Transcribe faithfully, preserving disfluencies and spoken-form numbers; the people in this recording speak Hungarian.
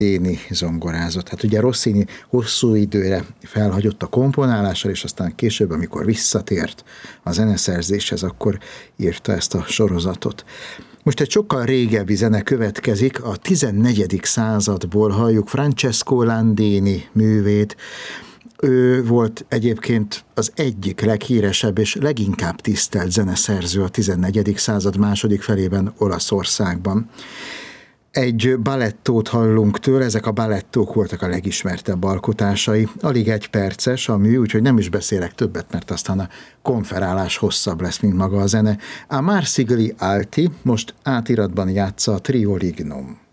Rossini zongorázott. Hát ugye Rossini hosszú időre felhagyott a komponálással, és aztán később, amikor visszatért a zeneszerzéshez, akkor írta ezt a sorozatot. Most egy sokkal régebbi zene következik, a tizennegyedik századból halljuk Francesco Landini művét. Ő volt egyébként az egyik leghíresebb és leginkább tisztelt zeneszerző a tizennegyedik század második felében Olaszországban. Egy balettót hallunk tőle, ezek a balettók voltak a legismertebb alkotásai. Alig egy perces a mű, úgyhogy nem is beszélek többet, mert aztán a konferálás hosszabb lesz, mint maga a zene. A Marsigli Alti most átiratban játsza a Trio Lignum.